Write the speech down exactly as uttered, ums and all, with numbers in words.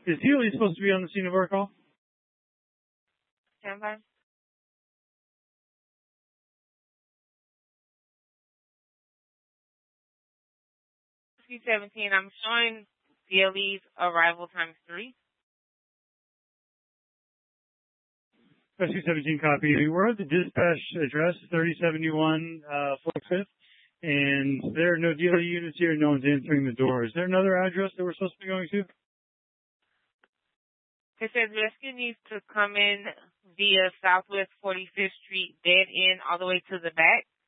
Is Healy supposed to be on the scene of our call? Stand by. Rescue seventeen, I'm showing Healy's arrival times three. Rescue seventeen copy. We're at the dispatch address, thirty seventy-one uh, Fort Fifth, and there are no Healy units here. No one's answering the door. Is there another address that we're supposed to be going to? It says rescue needs to come in via Southwest forty-fifth Street, dead end, all the way to the back.